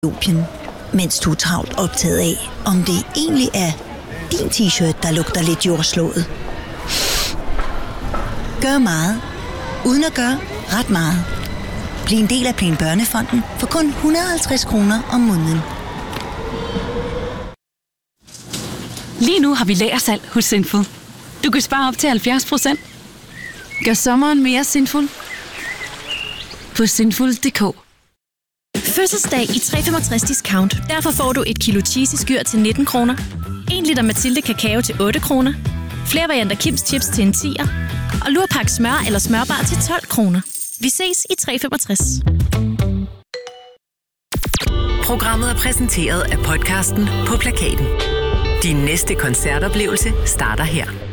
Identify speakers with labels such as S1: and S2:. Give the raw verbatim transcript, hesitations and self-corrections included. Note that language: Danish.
S1: Etiopien, mens du er travlt optaget af, om det egentlig er din t-shirt, der lugter lidt jordslået. Gør meget, uden at gøre ret meget. Bliv en del af Plan Børnefonden for kun et hundrede og halvtreds kroner om måneden.
S2: Lige nu har vi lagersalg hos Sinful. Du kan spare op til halvfjerds procent. Gør sommeren mere sinful på sinful punktum d k.
S3: Fødselsdag i tre femogtres discount. Derfor får du et kilo cheesy skyr til nitten kroner. en liter Mathilde kakao til otte kroner. Flere varianter Kims chips til en tier. Og lurpak smør eller smørbar til tolv kroner. Vi ses i tre femogtres.
S4: Programmet er præsenteret af podcasten På Plakaten. Din næste koncertoplevelse starter her.